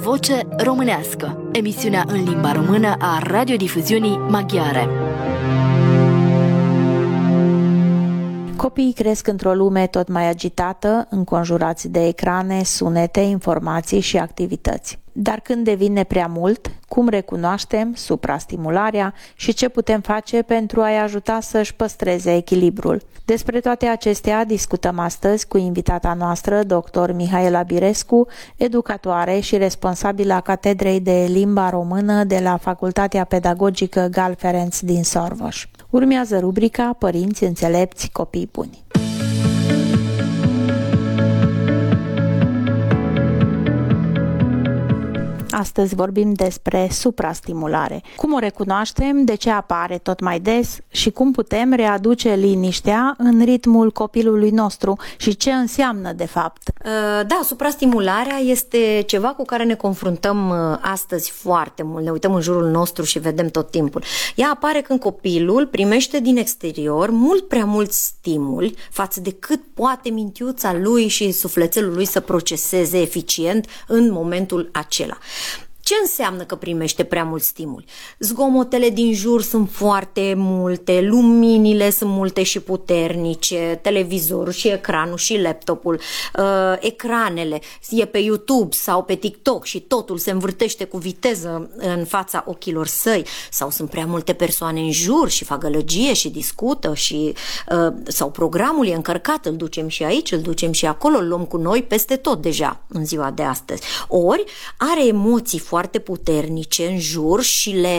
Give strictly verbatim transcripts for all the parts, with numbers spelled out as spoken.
Voce Românească, emisiunea în limba română a radiodifuziunii maghiare. Copiii cresc într-o lume tot mai agitată, înconjurați de ecrane, sunete, informații și activități. Dar când devine prea mult, cum recunoaștem suprastimularea și ce putem face pentru a-i ajuta să-și păstreze echilibrul? Despre toate acestea discutăm astăzi cu invitata noastră, doctor Mihaela Birescu, educatoare și responsabilă a Catedrei de Limba Română de la Facultatea Pedagogică Gal Ferenc din Sorvoș. Urmează rubrica Părinți înțelepți, copii buni. Astăzi vorbim despre suprastimulare. Cum o recunoaștem, de ce apare tot mai des și cum putem readuce liniștea în ritmul copilului nostru și ce înseamnă de fapt? Da, suprastimularea este ceva cu care ne confruntăm astăzi foarte mult. Ne uităm în jurul nostru și vedem tot timpul. Ea apare când copilul primește din exterior mult prea mulți stimuli față de cât poate mintiuța lui și sufletelul lui să proceseze eficient în momentul acela. Ce înseamnă că primește prea mult stimul? Zgomotele din jur sunt foarte multe, luminile sunt multe și puternice, televizorul și ecranul și laptopul, uh, ecranele, e pe YouTube sau pe TikTok și totul se învârtește cu viteză în fața ochilor săi, sau sunt prea multe persoane în jur și fac gălăgie și discută și, uh, sau programul e încărcat, îl ducem și aici, îl ducem și acolo, îl luăm cu noi peste tot deja în ziua de astăzi. Ori are emoții foarte foarte puternice în jur și le,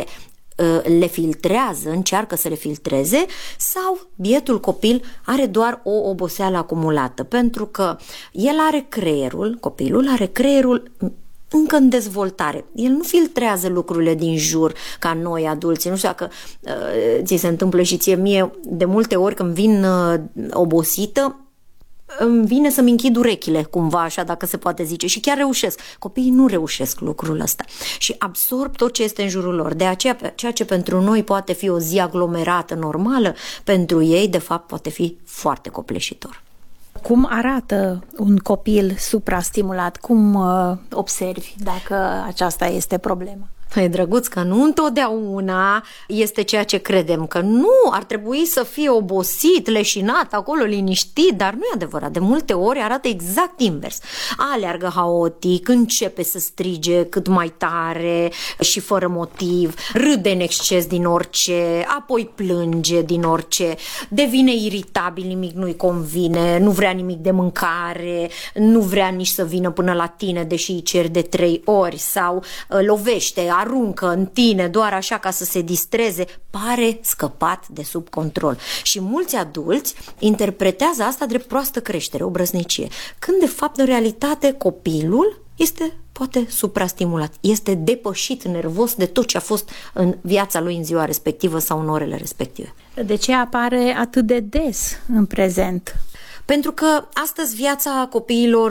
le filtrează, încearcă să le filtreze, sau bietul copil are doar o oboseală acumulată, pentru că el are creierul, copilul are creierul încă în dezvoltare. El nu filtrează lucrurile din jur ca noi adulții. Nu știu dacă uh, ți se întâmplă și ție, mie de multe ori când vin uh, obosită, îmi vine să-mi închid urechile, cumva așa, dacă se poate zice, și chiar reușesc. Copiii nu reușesc lucrul ăsta și absorb tot ce este în jurul lor. De aceea, ceea ce pentru noi poate fi o zi aglomerată, normală, pentru ei, de fapt, poate fi foarte copleșitor. Cum arată un copil suprastimulat? Cum uh, observi dacă aceasta este problema? E drăguț că nu întotdeauna este ceea ce credem, că nu, ar trebui să fie obosit, leșinat, acolo liniștit, dar nu e adevărat. De multe ori arată exact invers. Aleargă haotic, începe să strige cât mai tare și fără motiv, râde în exces din orice, apoi plânge din orice, devine iritabil, nimic nu-i convine, nu vrea nimic de mâncare, nu vrea nici să vină până la tine, deși îi ceri de trei ori, sau lovește, aruncă în tine doar așa ca să se distreze, pare scăpat de sub control. Și mulți adulți interpretează asta drept proastă creștere, o brăznicie, când de fapt în realitate copilul este poate suprastimulat, este depășit nervos de tot ce a fost în viața lui în ziua respectivă sau în orele respective. De ce apare atât de des în prezent? Pentru că astăzi viața copiilor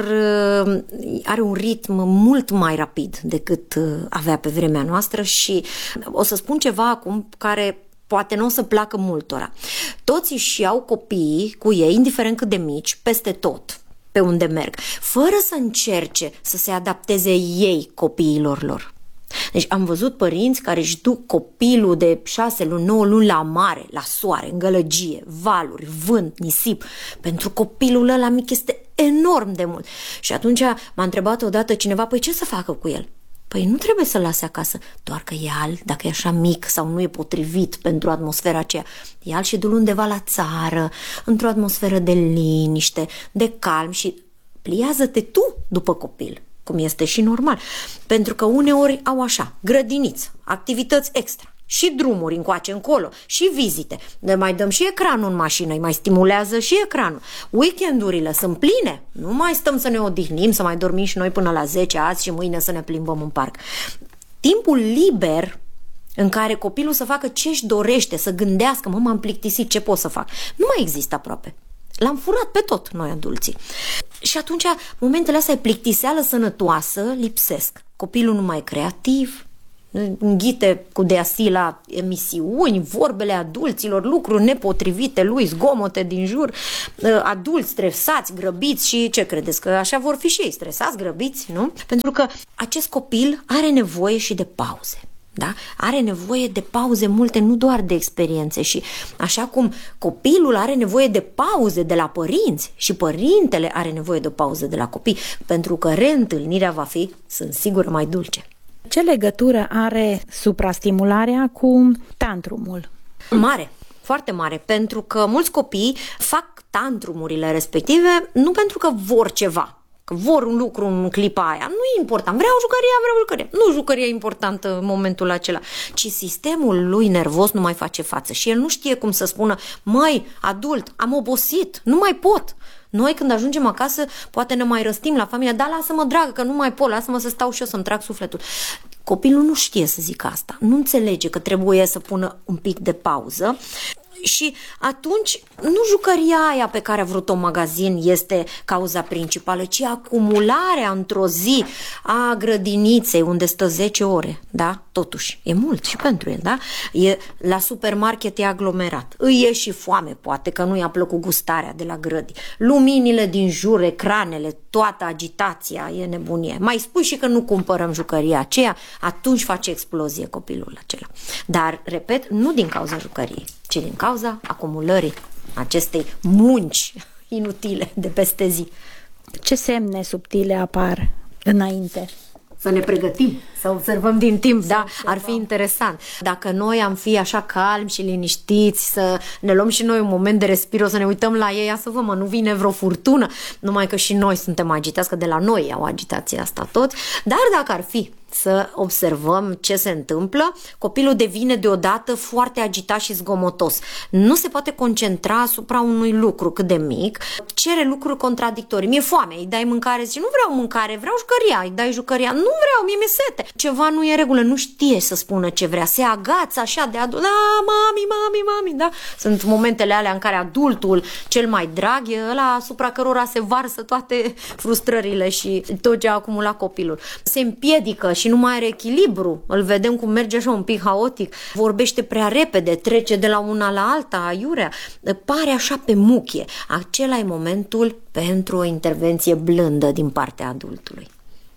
are un ritm mult mai rapid decât avea pe vremea noastră și o să spun ceva acum care poate nu o să placă multora. Toți își iau copiii cu ei, indiferent cât de mici, peste tot pe unde merg, fără să încerce să se adapteze ei copiilor lor. Deci am văzut părinți care își duc copilul de șase luni, nouă luni la mare, la soare, în gălăgie, valuri, vânt, nisip. Pentru copilul ăla mic este enorm de mult. Și atunci m-a întrebat odată cineva, păi ce să facă cu el? Păi nu trebuie să-l lase acasă, doar că ia-l, dacă e așa mic sau nu e potrivit pentru atmosfera aceea, ia-l și du-l undeva la țară, într-o atmosferă de liniște, de calm și pliază-te tu după copil, cum este și normal. Pentru că uneori au așa, grădiniță, activități extra, și drumuri încoace încolo, și vizite. Ne mai dăm și ecranul în mașină, îi mai stimulează și ecranul. Weekendurile sunt pline, nu mai stăm să ne odihnim, să mai dormim și noi până la zece azi și mâine să ne plimbăm în parc. Timpul liber în care copilul să facă ce își dorește, să gândească, mă, m-am plictisit, ce pot să fac? Nu mai există aproape. L-am furat pe tot noi adulții. Și atunci momentele astea de plictiseală sănătoasă lipsesc. Copilul nu mai e creativ, înghite cu deasii la emisiuni, vorbele adulților, lucruri nepotrivite lui, zgomote din jur, adulți stresați, grăbiți și ce credeți? Că așa vor fi și ei, stresați, grăbiți, nu? Pentru că acest copil are nevoie și de pauze. Da? Are nevoie de pauze multe, nu doar de experiențe și așa cum copilul are nevoie de pauze de la părinți și părintele are nevoie de o pauză de la copii, pentru că reîntâlnirea va fi, sunt sigură, mai dulce. Ce legătură are suprastimularea cu tantrumul? Mare, foarte mare, pentru că mulți copii fac tantrumurile respective nu pentru că vor ceva, că vor un lucru în clipa aia. Nu e important. Vreau jucăria, vreau jucăria. Nu jucăria e importantă în momentul acela, ci sistemul lui nervos nu mai face față și el nu știe cum să spună: măi, adult, am obosit, nu mai pot. Noi când ajungem acasă poate ne mai răstim la familie, dar lasă-mă, dragă, că nu mai pot, lasă-mă să stau și eu să-mi trag sufletul. Copilul nu știe să zică asta, nu înțelege că trebuie să pună un pic de pauză. Și atunci nu jucăria aia pe care a vrut-o în magazin este cauza principală, ci acumularea într-o zi a grădiniței unde stă zece ore, da? Totuși, e mult și pentru el, da? E, la supermarket e aglomerat, îi e și foame, poate că nu i-a plăcut gustarea de la grădi, luminile din jur, ecranele, toată agitația, e nebunie. Mai spui și că nu cumpărăm jucăria aceea, atunci face explozie copilul acela. Dar, repet, nu din cauza jucăriei, ci din cauza acumulării acestei munci inutile de peste zi. Ce semne subtile apar înainte? Să ne pregătim, să observăm din timp, da? Ar fi interesant. Dacă noi am fi așa calmi și liniștiți, să ne luăm și noi un moment de respiro, o să ne uităm la ei, ia să vă, mă, nu vine vreo furtună, numai că și noi suntem agitați, că de la noi au agitația asta toți, dar dacă ar fi să observăm ce se întâmplă, copilul devine deodată foarte agitat și zgomotos. Nu se poate concentra asupra unui lucru cât de mic, cere lucruri contradictorii. Mi-e foame, îi dai mâncare, zice, nu vreau mâncare, vreau jucăria, îi dai jucăria, nu vreau, mie mi-e sete. Ceva nu e în regulă, nu știe să spună ce vrea, se agață așa de adult, da, mami, mami, mami, da? Sunt momentele alea în care adultul cel mai drag e ăla asupra cărora se varsă toate frustrările și tot ce a acumulat copilul. Se împiedică și nu mai are echilibru, îl vedem cum merge așa un pic haotic, vorbește prea repede, trece de la una la alta, aiurea, pare așa pe muchie. Acela e momentul pentru o intervenție blândă din partea adultului.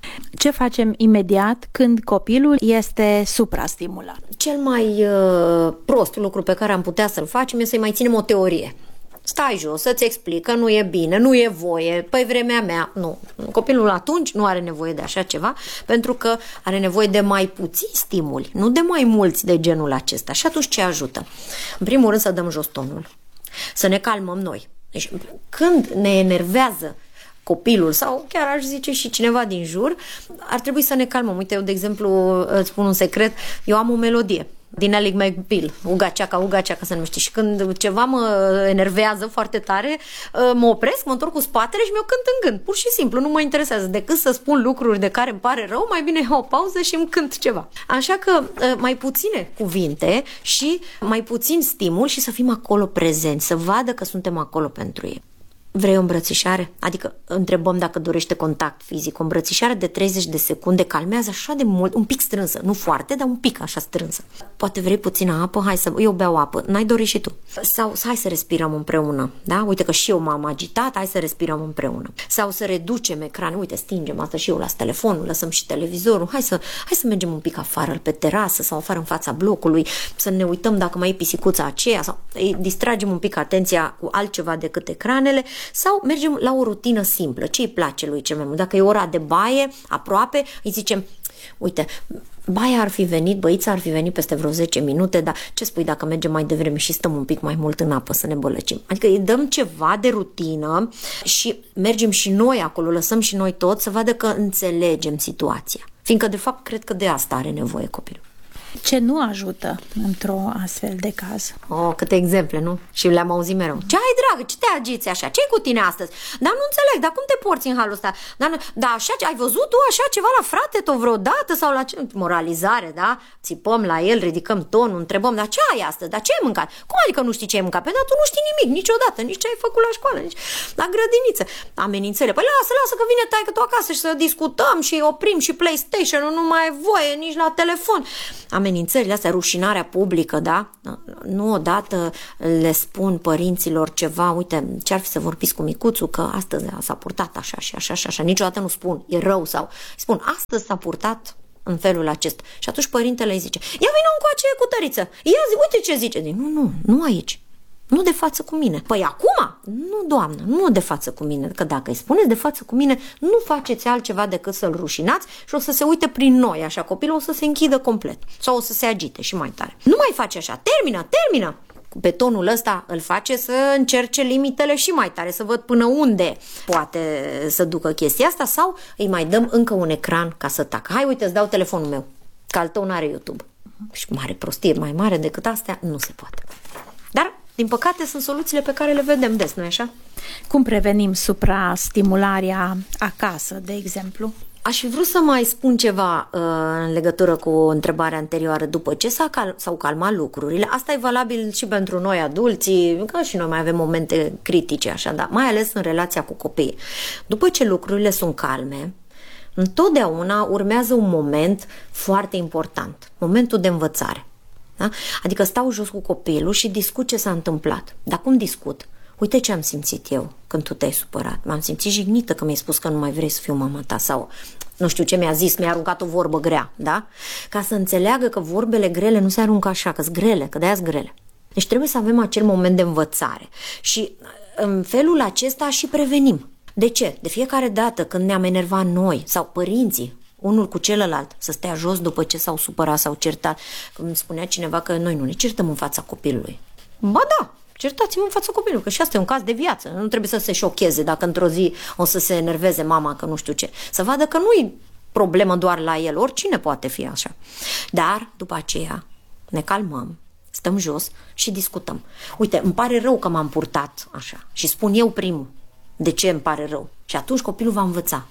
Ce facem imediat când copilul este suprastimulat? Cel mai uh, prost lucru pe care am putea să-l facem este să-i mai ținem o teorie. Stai jos, să-ți explic că nu e bine, nu e voie, păi vremea mea, nu. Copilul atunci nu are nevoie de așa ceva, pentru că are nevoie de mai puțini stimuli, nu de mai mulți de genul acesta. Și atunci ce ajută? În primul rând să dăm jos tonul, să ne calmăm noi. Deci, când ne enervează copilul sau chiar aș zice și cineva din jur, ar trebui să ne calmăm. Uite, eu, de exemplu, îți spun un secret, eu am o melodie din Ally McBeal, Uga Ceaca, Uga Ceaca se numește, și când ceva mă enervează foarte tare, mă opresc, mă întorc cu spatele și mi-o cânt în gând, pur și simplu, nu mă interesează, decât să spun lucruri de care îmi pare rău, mai bine iau o pauză și îmi cânt ceva. Așa că mai puține cuvinte și mai puțin stimul și să fim acolo prezenți, să vadă că suntem acolo pentru ei. Vrei o îmbrățișare? Adică întrebăm dacă dorește contact fizic. O îmbrățișare de treizeci de secunde calmează așa de mult, un pic strânsă, nu foarte, dar un pic așa strânsă. Poate vrei puțină apă? Hai să, eu beau apă. N-ai dorit și tu? Sau hai să respirăm împreună, da? Uite că și eu m-am agitat, hai să respirăm împreună. Sau să reducem ecran, uite, stingem asta și eu, las telefonul, lăsăm și televizorul, hai să, hai să mergem un pic afară pe terasă sau afară în fața blocului, să ne uităm dacă mai e pisicuța aceea sau îi distragem un pic atenția cu altceva decât ecranele. Sau mergem la o rutină simplă. Ce îi place lui cel mai mult? Dacă e ora de baie, aproape, îi zicem, uite, baia ar fi venit, băița ar fi venit peste vreo zece minute, dar ce spui dacă mergem mai devreme și stăm un pic mai mult în apă să ne bălăcim? Adică îi dăm ceva de rutină și mergem și noi acolo, lăsăm și noi tot să vadă că înțelegem situația. Fiindcă, de fapt, cred că de asta are nevoie copilul. Ce nu ajută într-o astfel de caz? Oh, câte exemple, nu? Și le-am auzit mereu. Ce ai, dragă? Ce te agiți așa? Ce-i cu tine astăzi? Dar nu înțeleg, dar cum te porți în halul ăsta? Dar, dar așa, ai văzut tu așa ceva la frate tău vreodată? Sau la ce? Moralizare, da? Țipăm la el, ridicăm tonul, întrebăm, dar ce ai astăzi? Dar ce ai mâncat? Cum adică nu știi ce ai mâncat? Păi, dar tu nu știi nimic, niciodată, nici ce ai făcut la școală, nici la grădiniță. Amenințele. Păi lasă, lasă că vine taică tu acasă și să discutăm și oprim și PlayStation-ul, nu mai e voie nici la telefon. Amenințările astea, rușinarea publică, da? Nu odată le spun părinților ceva, uite, ce-ar fi să vorbiți cu micuțul că astăzi s-a purtat așa și așa și așa. Niciodată nu spun, e rău sau spun, astăzi s-a purtat în felul acesta. Și atunci părintele îi zice, ia vină încoace cu tăriță, ia zi, uite ce zice. Zic, nu, nu, nu aici. Nu de față cu mine. Păi acum? Nu, doamnă, nu de față cu mine. Că dacă îi spuneți de față cu mine, nu faceți altceva decât să-l rușinați și o să se uite prin noi, așa, copilul o să se închidă complet. Sau o să se agite și mai tare. Nu mai face așa, termină, termină. Pe tonul ăsta îl face să încerce limitele și mai tare, să văd până unde poate să ducă chestia asta sau îi mai dăm încă un ecran ca să tacă. Hai, uite, îți dau telefonul meu, că al tău n-are YouTube. Și mare prostie, mai mare decât astea, nu se poate. Dar din păcate, sunt soluțiile pe care le vedem des, nu-i așa? Cum prevenim suprastimularea acasă, de exemplu? Aș fi vrut să mai spun ceva uh, în legătură cu întrebarea anterioară. După ce s-a cal- s-au calmat lucrurile, asta e valabil și pentru noi adulții, că și noi mai avem momente critice, așa, dar mai ales în relația cu copiii. După ce lucrurile sunt calme, întotdeauna urmează un moment foarte important, momentul de învățare. Da? Adică stau jos cu copilul și discut ce s-a întâmplat. Dar cum discut? Uite ce am simțit eu când tu te-ai supărat. M-am simțit jignită că mi-ai spus că nu mai vrei să fiu mama ta sau nu știu ce mi-a zis, mi-a aruncat o vorbă grea, da? Ca să înțeleagă că vorbele grele nu se aruncă așa, că-s grele, că de-aia-s grele. Deci trebuie să avem acel moment de învățare și în felul acesta și prevenim. De ce? De fiecare dată când ne-am enervat noi sau părinții, unul cu celălalt, să stea jos după ce s-au supărat, s-au certat. Cum spunea cineva că noi nu ne certăm în fața copilului. Ba da, certați-mă în fața copilului, că și asta e un caz de viață. Nu trebuie să se șocheze dacă într-o zi o să se enerveze mama că nu știu ce. Să vadă că nu e problemă doar la el, oricine poate fi așa. Dar, după aceea, ne calmăm, stăm jos și discutăm. Uite, îmi pare rău că m-am purtat așa și spun eu primul de ce îmi pare rău. Și atunci copilul va învăța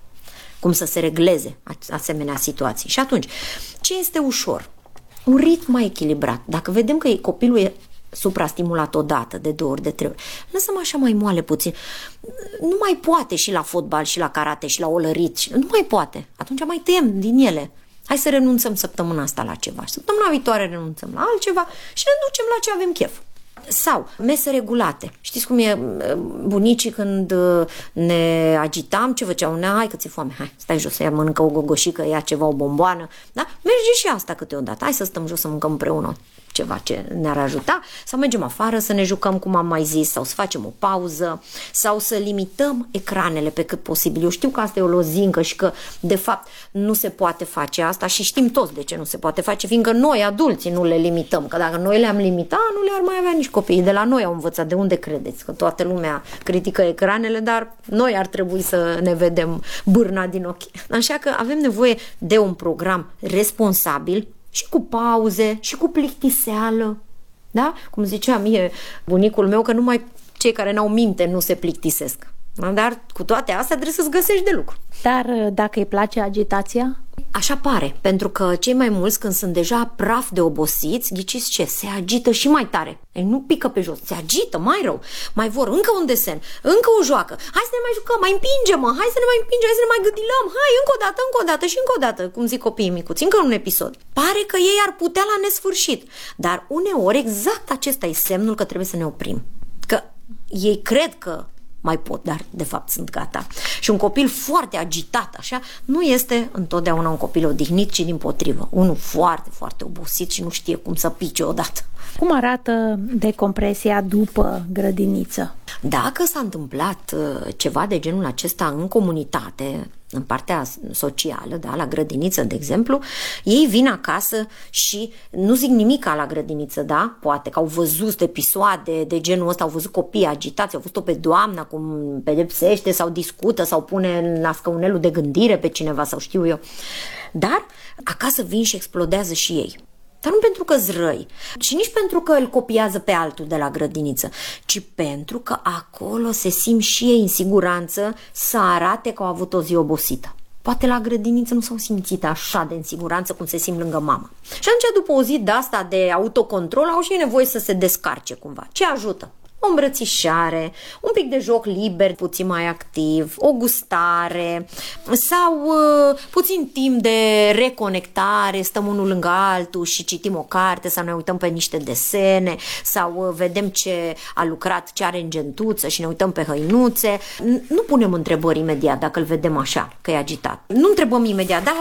cum să se regleze asemenea situații. Și atunci, ce este ușor? Un ritm mai echilibrat. Dacă vedem că copilul e suprastimulat odată, de două ori, de trei ori, lăsăm așa mai moale puțin. Nu mai poate și la fotbal, și la karate, și la olărit. Și... Nu mai poate. Atunci mai tăiem din ele. Hai să renunțăm săptămâna asta la ceva. Săptămâna viitoare renunțăm la altceva și ne ducem la ce avem chef. Sau mese regulate. Știți cum e bunicii când ne agitam, ce făceau? Hai că ți-e foame, hai, stai jos, ia mănâncă o gogoșică, ia ceva, o bomboană. Da? Merge și asta câteodată. Hai să stăm jos să mâncăm împreună ceva ce ne-ar ajuta, sau mergem afară să ne jucăm, cum am mai zis, sau să facem o pauză, sau să limităm ecranele pe cât posibil. Eu știu că asta e o lozincă și că, de fapt, nu se poate face asta și știm toți de ce nu se poate face, fiindcă noi, adulții, nu le limităm. Că dacă noi le-am limitat, nu le-ar mai avea nici copiii. De la noi au învățat. De unde credeți? Că toată lumea critică ecranele, dar noi ar trebui să ne vedem bârna din ochi. Așa că avem nevoie de un program responsabil și cu pauze, și cu plictiseală. Da? Cum zicea mie bunicul meu, că numai cei care n-au minte nu se plictisesc. Da? Dar cu toate astea trebuie să-ți găsești de lucru. Dar dacă îi place agitația? Așa pare, pentru că cei mai mulți când sunt deja praf de obosiți, ghiciți ce? Se agită și mai tare. Ei, nu pică pe jos, se agită mai rău. Mai vor încă un desen, încă o joacă. Hai să ne mai jucăm, mai împingem-mă, hai să ne mai împingem, hai să ne mai gâdilăm. Hai, încă o dată, încă o dată și încă o dată, cum zic copiii micuți, încă un episod. Pare că ei ar putea la nesfârșit, dar uneori exact acesta e semnul că trebuie să ne oprim. Că ei cred că mai pot, dar de fapt sunt gata. Și un copil foarte agitat, așa, nu este întotdeauna un copil odihnit, ci dimpotrivă. Unul foarte, foarte obosit și nu știe cum să pice odată. Cum arată decompresia după grădiniță? Dacă s-a întâmplat ceva de genul acesta în comunitate, în partea socială, da, la grădiniță, de exemplu, ei vin acasă și nu zic nimic la grădiniță, da? Poate că au văzut episoade de genul ăsta, au văzut copii agitați, au văzut-o pe doamna cum pedepsește sau discută sau pune la scaunelul de gândire pe cineva sau știu eu. Dar acasă vin și explodează și ei. Dar nu pentru că-s răi și nici pentru că îl copiază pe altul de la grădiniță, ci pentru că acolo se simt și ei în siguranță să arate că au avut o zi obosită. Poate la grădiniță nu s-au simțit așa de în siguranță cum se simt lângă mama. Și atunci, după o zi de asta de autocontrol, au și nevoie să se descarce cumva. Ce ajută? O îmbrățișare, un pic de joc liber, puțin mai activ, o gustare sau uh, puțin timp de reconectare, stăm unul lângă altul și citim o carte sau ne uităm pe niște desene sau uh, vedem ce a lucrat, ce are în gentuță și ne uităm pe hăinuțe. Nu punem întrebări imediat dacă îl vedem așa, că e agitat. Nu întrebăm imediat, dar